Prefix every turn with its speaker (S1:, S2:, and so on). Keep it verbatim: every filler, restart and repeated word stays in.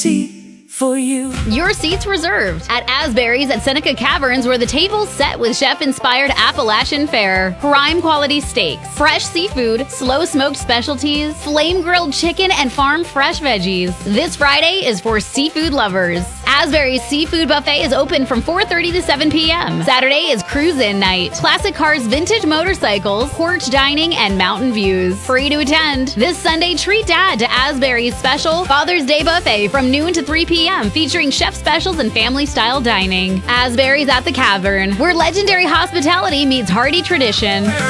S1: seat for you.
S2: Your seat's reserved at Asbury's at Seneca Caverns, where the table's set with chef-inspired Appalachian fare, prime-quality steaks, fresh seafood, slow-smoked specialties, flame-grilled chicken, and farm-fresh veggies. This Friday is for seafood lovers. Asbury's Seafood Buffet is open from four thirty to seven p.m. Saturday is cruise-in night. Classic cars, vintage motorcycles, porch dining, and mountain views. Free to attend. This Sunday, treat Dad to Asbury's special Father's Day Buffet from noon to three p.m. featuring chef specials and family-style dining. Asbury's at the Cavern, where legendary hospitality meets hearty tradition.